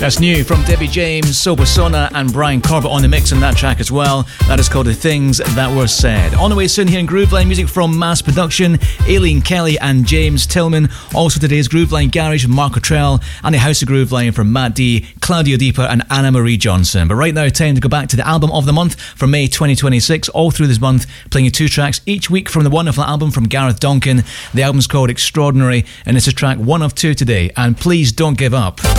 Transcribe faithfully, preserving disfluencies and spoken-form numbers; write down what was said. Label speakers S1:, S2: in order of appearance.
S1: That's new from Debbie James, Sober Sona, and Brian Corbett on the mix on that track as well. That is called The Things That Were Said. On the way soon here in Grooveline, music from Mass Production, Aileen Kelly and James Tillman. Also today's Grooveline Garage from Mark Cottrell, and the House of Grooveline from Matt D, Claudio Deeper and Anna Marie Johnson. But right now, time to go back to the album of the month for May twenty twenty-six. All through this month, playing you two tracks each week from the wonderful album from Gareth Donkin. The album's called Extraordinary, and it's a track one of two today. And please don't give up.